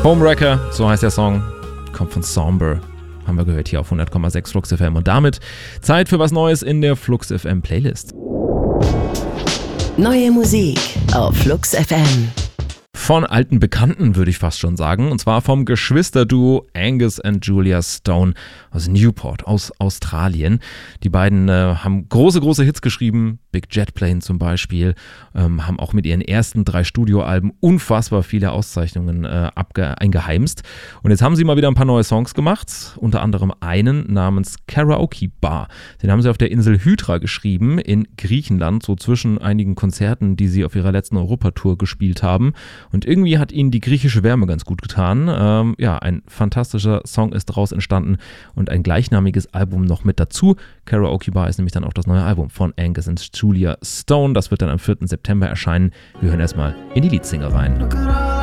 Homewrecker, so heißt der Song, kommt von Somber. Haben wir gehört hier auf 100,6 Flux FM. Und damit Zeit für was Neues in der Flux FM Playlist. Neue Musik auf Flux FM. Von alten Bekannten, würde ich fast schon sagen. Und zwar vom Geschwisterduo Angus und Julia Stone aus Newport, aus Australien. Die beiden haben große Hits geschrieben, Big Jet Plane zum Beispiel, haben auch mit ihren ersten 3 Studioalben unfassbar viele Auszeichnungen eingeheimst. Und jetzt haben sie mal wieder ein paar neue Songs gemacht, unter anderem einen namens Karaoke Bar. Den haben sie auf der Insel Hydra geschrieben, in Griechenland, so zwischen einigen Konzerten, die sie auf ihrer letzten Europatour gespielt haben. Und irgendwie hat ihnen die griechische Wärme ganz gut getan. Ein fantastischer Song ist daraus entstanden und ein gleichnamiges Album noch mit dazu. Karaoke Bar ist nämlich dann auch das neue Album von Angus und Julia Stone. Das wird dann am 4. September erscheinen. Wir hören erstmal in die Leadsingle rein.